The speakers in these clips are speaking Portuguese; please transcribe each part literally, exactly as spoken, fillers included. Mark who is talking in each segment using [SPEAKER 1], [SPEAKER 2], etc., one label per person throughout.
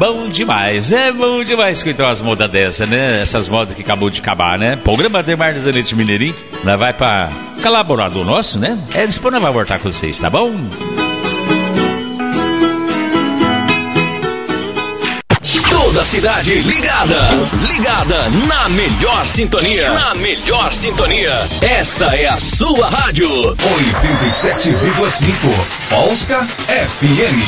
[SPEAKER 1] bom demais, é bom demais escutar umas modas dessas, né? Essas modas que acabou de acabar, né? Programa Ademar Zanete Mineirinho, nós vai pra colaborador nosso, né? É, depois nós vamos voltar com vocês, tá bom?
[SPEAKER 2] Toda a cidade ligada, ligada na melhor sintonia, na melhor sintonia. Essa é a sua rádio.
[SPEAKER 3] oitenta e sete vírgula cinco, Polska F M.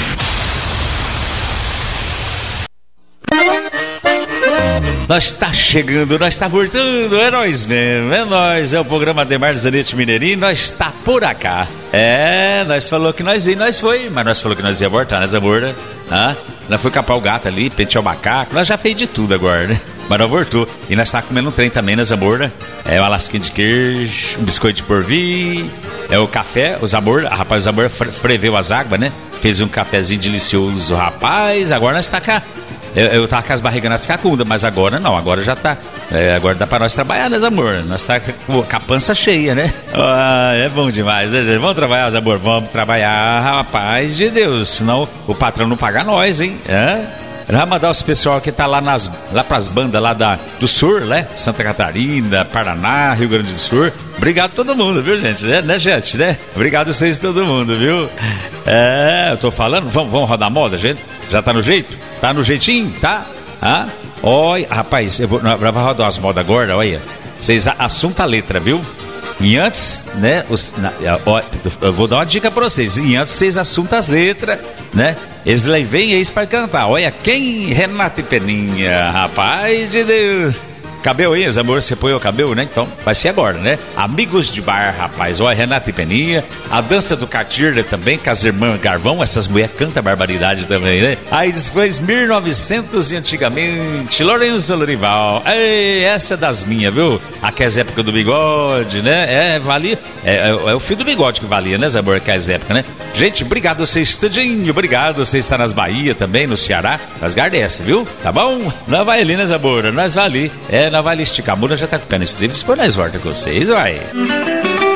[SPEAKER 1] Nós está chegando, nós está voltando, é nós mesmo, é nós, é o programa Ademar Zanete Mineirinho, nós está por acá. É, nós falou que nós ia, nós foi, mas nós falou que nós ia voltar, né, Zamora? Ah, nós foi capar o gato ali, pentear o macaco, nós já fez de tudo agora, né? Mas nós voltou. E nós tá comendo um trem também, né, Zamora? É uma lasquinha de queijo, um biscoito de porvir, é o café, o Zamora, a rapaz, o Zamora preveu as águas, né? Fez um cafezinho delicioso, rapaz, agora nós tá cá. Eu, eu tava com as barrigas nas cacundas, mas agora não, agora já tá. É, agora dá pra nós trabalhar, né, amor? Nós tá com, com a pança cheia, né? Ah, é bom demais, né, gente? Vamos trabalhar, amor? Vamos trabalhar, rapaz de Deus. Senão o patrão não paga nós, hein? É? Vamos mandar os pessoal que tá lá, nas, lá pras bandas lá da, do Sul, né? Santa Catarina, Paraná, Rio Grande do Sul. Obrigado a todo mundo, viu, gente? É, né, gente, né? Obrigado a vocês todo mundo, viu? É, eu tô falando, vamos, vamos rodar moda, gente? Já tá no jeito? Tá no jeitinho, tá? Ah? Olha, rapaz, eu vou, eu vou rodar umas modas agora, olha. Vocês assuntam a letra, viu? E antes, né, os, na, ó, eu vou dar uma dica pra vocês. E antes vocês assuntam as letras, né? Eles levem eles pra cantar. Olha, quem? Renata e Peninha, rapaz de Deus. Cabelo aí, amor, você põe o cabelo, né? Então, vai ser agora, né? Amigos de bar, rapaz. Olha, Renata e Peninha. A dança do Catirda também, com as irmãs Garvão. Essas mulheres cantam barbaridade também, né? Aí depois, mil e novecentos e antigamente, Lourenço Lorival. Ei, essa é das minhas, viu? Aquelas épocas do bigode, né? É, valia. É, é, é o fio do bigode que valia, né, amor? Aquelas épocas, né? Gente, obrigado vocês, tudinho. Obrigado. Você está nas Bahia também, no Ceará. Nós gardece, viu? Tá bom? Nós vai ali, né, amor? Nós vai ali. É, nós vai ali esticar a bunda, já tá ficando estribo, depois nós volta com vocês, vai.